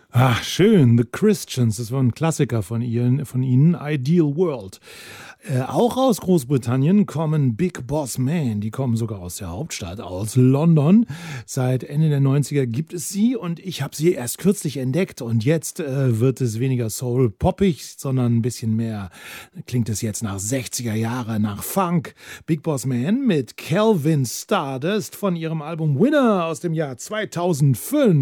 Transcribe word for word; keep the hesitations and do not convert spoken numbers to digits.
Ach, schön. The Christians, das war ein Klassiker von ihnen, von ihnen Ideal World. Äh, auch aus Großbritannien kommen Big Boss Man. Die kommen sogar aus der Hauptstadt, aus London. Seit Ende der Neunziger gibt es sie und ich habe sie erst kürzlich entdeckt. Und jetzt äh, wird es weniger soul-poppig, sondern ein bisschen mehr, klingt es jetzt nach sechziger Jahre, nach Funk. Big Boss Man mit Calvin Stardust von ihrem Album Winner aus dem Jahr zweitausendfünf.